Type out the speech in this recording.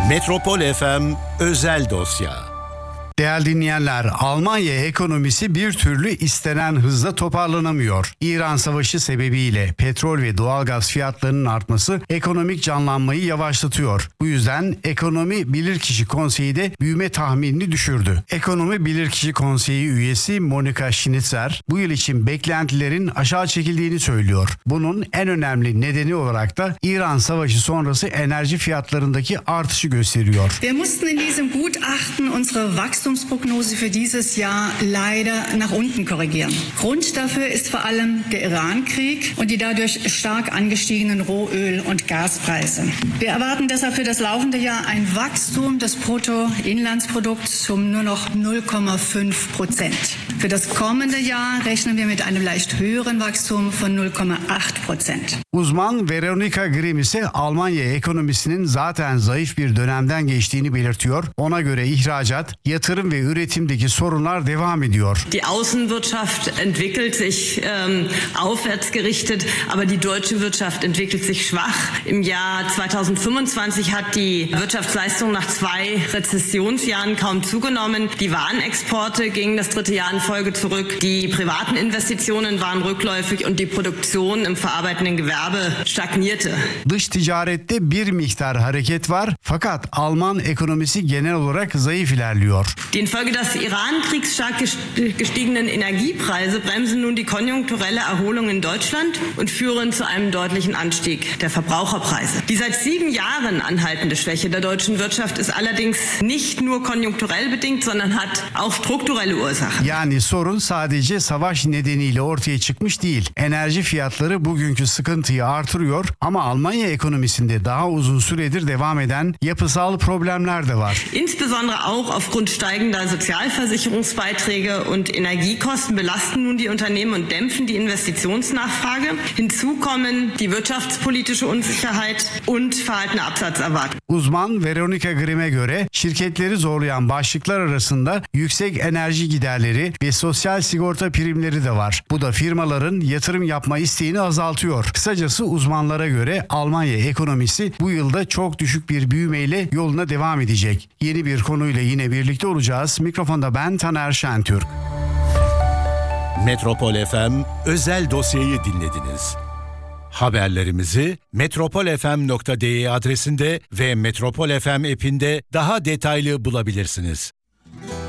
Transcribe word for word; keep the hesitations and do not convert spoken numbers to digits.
Metropol F M Özel Dosya. Değerli dinleyenler, Almanya ekonomisi bir türlü istenen hızla toparlanamıyor. İran Savaşı sebebiyle petrol ve doğalgaz fiyatlarının artması ekonomik canlanmayı yavaşlatıyor. Bu yüzden Ekonomi Bilirkişi Konseyi de büyüme tahminini düşürdü. Ekonomi Bilirkişi Konseyi üyesi Monika Schnitzer bu yıl için beklentilerin aşağı çekildiğini söylüyor. Bunun en önemli nedeni olarak da İran Savaşı sonrası enerji fiyatlarındaki artışı gösteriyor. Wir mussten in diesem Gutachten unsere Wachstumsprognose für dieses Jahr leider nach unten korrigieren. Grund dafür ist vor allem der Iran-Krieg und die dadurch stark angestiegenen Rohöl- und Gaspreise. Wir erwarten deshalb für das laufende Jahr ein Wachstum des Bruttoinlandsprodukts um nur noch null Komma fünf Prozent. Für das kommende Jahr rechnen wir mit einem leicht höheren Wachstum von null Komma acht Prozent. Uzman Veronika Grimm ise Almanya ekonomisinin zaten zayıf bir dönemden geçtiğini belirtiyor. Ona göre ihracat, yatırım ve üretimdeki sorunlar devam ediyor. Die Außenwirtschaft entwickelt sich ähm, aufwärts gerichtet, aber die deutsche Wirtschaft entwickelt sich schwach. Im Jahr zweitausendfünfundzwanzig hat die Wirtschaftsleistung nach zwei Rezessionsjahren kaum zugenommen. Die Warenexporte gingen das dritte Jahr in Folge zurück. Die privaten Investitionen waren rückläufig und die Produktion im verarbeitenden Gewerbe stagnierte. Dış ticarette bir miktar hareket var fakat Alman ekonomisi genel olarak zayıf ilerliyor. Die infolge des Iran-Kriegs stark gestiegenen Energiepreise bremsen nun die konjunkturelle Erholung in Deutschland und führen zu einem deutlichen Anstieg der Verbraucherpreise. Die seit sieben Jahren anhaltende Schwäche der deutschen Wirtschaft ist allerdings nicht nur konjunkturell bedingt, sondern hat auch strukturelle Ursachen. Yani sorun sadece savaş nedeniyle ortaya çıkmış değil. Enerji fiyatları bugünkü sıkıntıyı artırıyor ama Almanya ekonomisinde daha uzun süredir devam eden yapısal problemler de var. Insbesondere auch aufgrund steigender Sozialversicherungsbeiträge und Energiekosten belasten nun die Unternehmen und dämpfen die Investitionsnachfrage. Hinzu kommen die wirtschaftspolitische Unsicherheit und verhaltene Absatzerwartungen. Uzman Veronika Grimm'e göre şirketleri zorlayan başlıklar arasında yüksek enerji giderleri ve sosyal sigorta primleri de var. Bu da firmaların yatırım yapma isteğini azaltıyor. Kısacası uzmanlara göre Almanya ekonomisi bu yılda çok düşük bir büyümeyle yoluna devam edecek. Yeni bir konuyla yine birlikte olacağız. Mikrofonda ben Taner Şentürk. Metropol F M Özel Dosyayı dinlediniz. Haberlerimizi metropol f m nokta d e adresinde ve Metropol F M app'inde daha detaylı bulabilirsiniz.